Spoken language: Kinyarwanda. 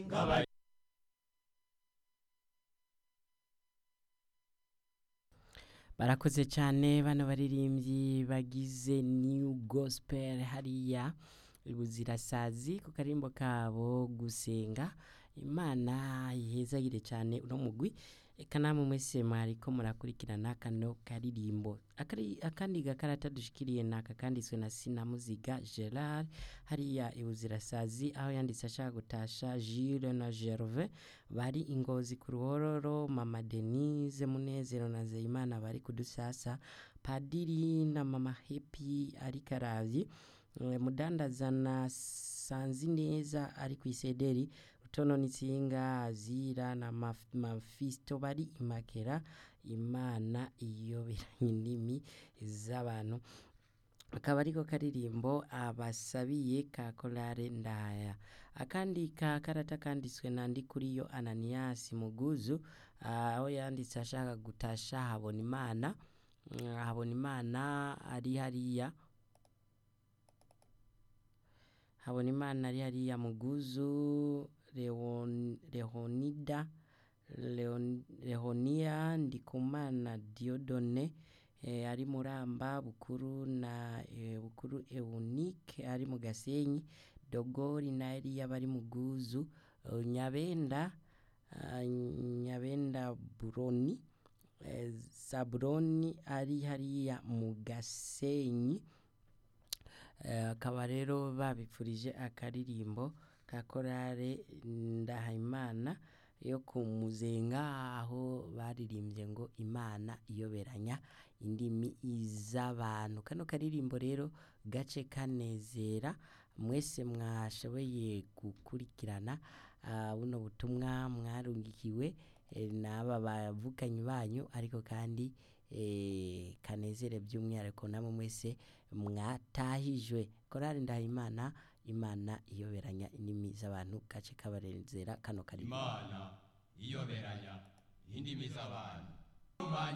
barakoze cyane bano baririmbyi bagize New Gospel hariya ibuzirasazi ku karimbo kabo gusenga Imana yihezagire cyane uno mugwi eka namwe mwese mwariko murakurikirana kano karirimbo akandi gakarata dushikiriye naka kanditswe na Sinamuziga Gerard hariya ibuzirasazi aho yanditse ashaka gutasha Jules na Gervais bari ingozi ku ruhororo mama Denise Munezero na Zeyimana bari kudusasa padiri na mama Happy ari karavyi mudandaza na Sanzineza ari kwisederi utono nitsinga azira na Mafisto bari imakera Imana iyoberanye indimi z'abantu akaba ariko karirimbo abasabiye ka Korale Ndaya akandi ka karata kanditswe na Ndikuriyo Ananias Muguzu aho yanditse ashaka gutasha Habonimana ari hariya Habonimana ari hariya Muguzu Leonia Ndikumana Diodone ari Muramba Bukuru na Bukuru Eunique ari mu Gasenyi Dogori na Eliya bari Muguzu Nyabenda Buroni Sabroni ari hariya mu Gasenyi akaba rero babipfurije akaririmbo ka Korale Ndahimana yo kumuzenga aho baririmbye ngo Imana iyoberanya indimi z'abantu kano karirimbo rero gace kanezera mwese mwashoboye gukurikirana buno butumwa mwarungikiwe n'aba bavukanyi banyu ariko kandi kanezere by'umwihariko namwe mwese mwatahijwe Korale Ndahimana Imana iyoberanya indimi z'abantu gace kabarenzera kano karirimbo Imana iyoberanya indimi z'abantu